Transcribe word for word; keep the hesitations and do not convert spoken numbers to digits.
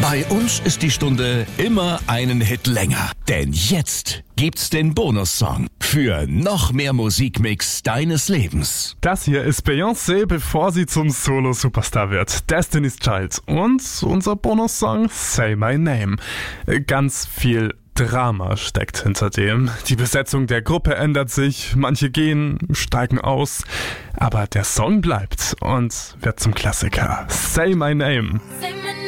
Bei uns ist die Stunde immer einen Hit länger. Denn jetzt gibt's den Bonussong für noch mehr Musikmix deines Lebens. Das hier ist Beyoncé, bevor sie zum Solo-Superstar wird. Destiny's Child. Und unser Bonussong Say My Name. Ganz viel Drama steckt hinter dem. Die Besetzung der Gruppe ändert sich, manche gehen, steigen aus. Aber der Song bleibt und wird zum Klassiker. Say My Name.